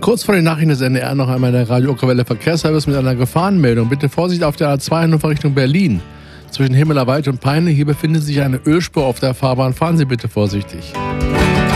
Kurz vor den Nachrichten des NDR noch einmal der Radio Okerwelle Verkehrsservice mit einer Gefahrenmeldung. Bitte Vorsicht auf der A2 Hannover Richtung Berlin. Zwischen Himmelerwald und Peine, hier befindet sich eine Ölspur auf der Fahrbahn. Fahren Sie bitte vorsichtig.